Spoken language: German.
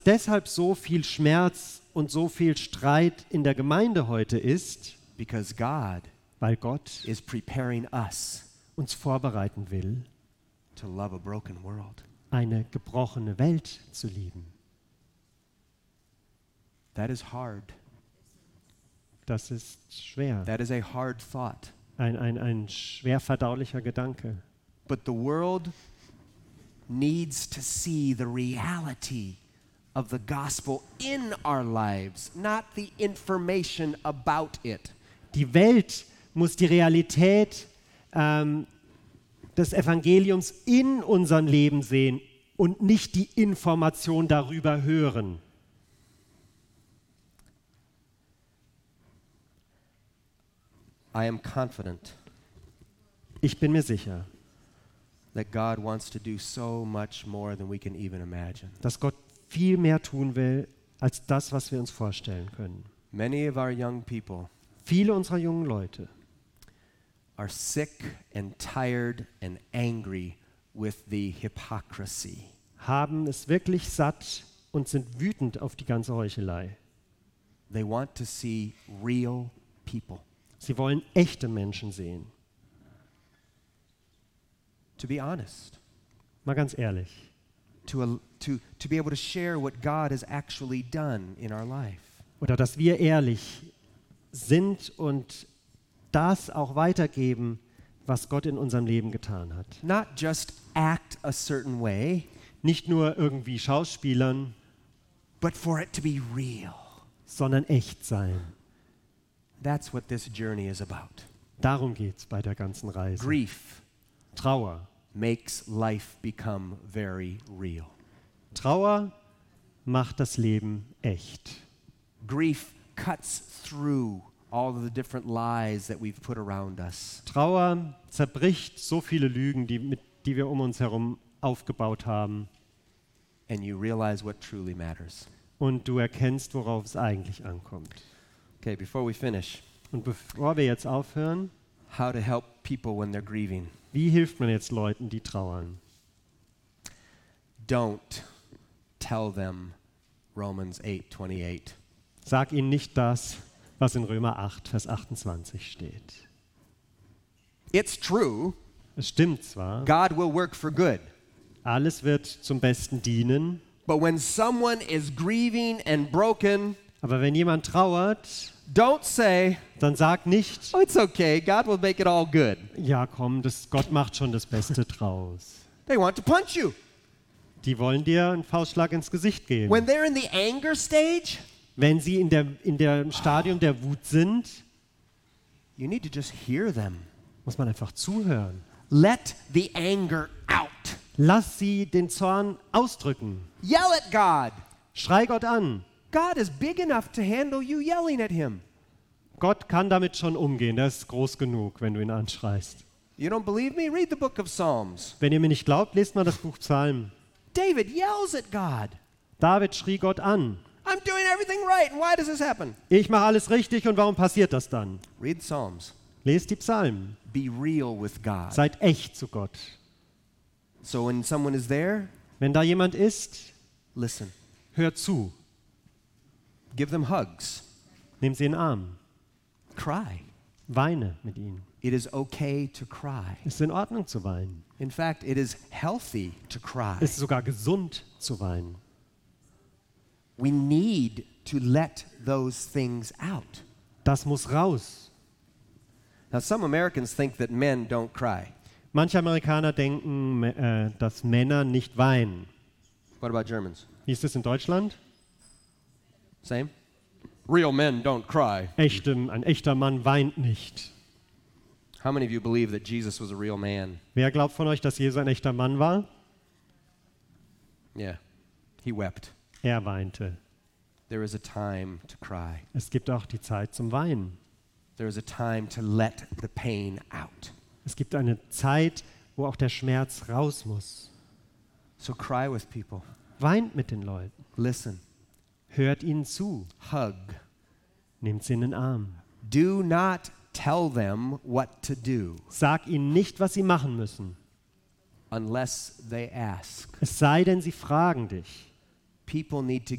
deshalb so viel Schmerz und so viel Streit in der Gemeinde heute ist, because God weil Gott is preparing us uns vorbereiten will, to love a broken world. eine gebrochene Welt zu lieben. That is hard. Das ist schwer. That is a hard thought. Ein schwer verdaulicher Gedanke. But the world needs to see the reality of the gospel in our lives, not the information about it. Die Welt muss die Realität des Evangeliums in unserem Leben sehen und nicht die Information darüber hören. I am confident Ich bin mir sicher, that God wants to do so much more than we can even imagine. dass Gott viel mehr tun will, als das, was wir uns vorstellen können. Many of our young people Viele unserer jungen Leute are sick and tired and angry with the hypocrisy. haben es wirklich satt und sind wütend auf die ganze Heuchelei. They want to see real people. Sie wollen echte Menschen sehen. To be honest, Mal ganz ehrlich. to be able to share what God has actually done in our life. Oder dass wir ehrlich sind und das auch weitergeben, was Gott in unserem Leben getan hat. Not just act a certain way, Nicht nur irgendwie schauspielern, but for it to be real. sondern echt sein. That's what this journey is about. Darum geht es bei der ganzen Reise. Grief Trauer. makes life become very real. Trauer macht das Leben echt. Grief cuts through all of the different lies that we've put around us. Trauer zerbricht so viele Lügen, die wir um uns herum aufgebaut haben. And you realize what truly matters. Und du erkennst, worauf es eigentlich ankommt. Okay, before we finish, Und bevor wir jetzt aufhören, how to help people when they're grieving. wie hilft man jetzt Leuten, die trauern? Don't tell them Romans 8:28. Sag ihnen nicht das, was in Römer 8, Vers 28 steht. It's true, Es stimmt zwar, God will work for good. alles wird zum Besten dienen, But when someone is grieving and broken, aber wenn jemand trauert, don't say, dann sag nicht, oh, it's okay, God will make it all good. ja komm, Gott macht schon das Beste draus. They want to punch you. Die wollen dir einen Faustschlag ins Gesicht geben. When they're in the anger stage, Wenn sie in dem Stadium der Wut sind, you need to just hear them. muss man einfach zuhören. Let the anger out. Lass sie den Zorn ausdrücken. Yell at God. Schrei Gott an. God is big enough to handle you yelling at him. Gott kann damit schon umgehen. Der ist groß genug, wenn du ihn anschreist. You don't believe me? Read the book of Psalms. Wenn ihr mir nicht glaubt, lest mal das Buch Psalm. David yells at God. David schrie Gott an. I'm doing everything right, and why does this happen? Ich mache alles richtig und warum passiert das dann? Read Psalms. Lest die Psalmen. Be real with God. Seid echt zu Gott. So when someone is there, Wenn da jemand ist, listen. hör zu. Give them hugs. Nimm sie in den Arm. Cry. Weine mit ihnen. It is okay to cry. Es ist in Ordnung zu weinen. In fact, it is healthy to cry. Es ist sogar gesund zu weinen. We need to let those things out. Das muss raus. Now, some Americans think that men don't cry. Manche Amerikaner denken, dass Männer nicht weinen. What about Germans? Wie ist das in Deutschland? Same? Real men don't cry. Ein echter Mann weint nicht. How many of you believe that Jesus was a real man? Wer glaubt von euch, dass Jesus ein echter Mann war? Yeah. He wept. Er weinte. There is a time to cry. Es gibt auch die Zeit zum Weinen. There is a time to let the pain out. Es gibt eine Zeit, wo auch der Schmerz raus muss. So cry with people. Weint mit den Leuten. Listen. Hört ihnen zu. Hug. Nehmt sie in den Arm. Do not tell them what to do Sag ihnen nicht, was sie machen müssen. unless they ask. Es sei denn, sie fragen dich. people need to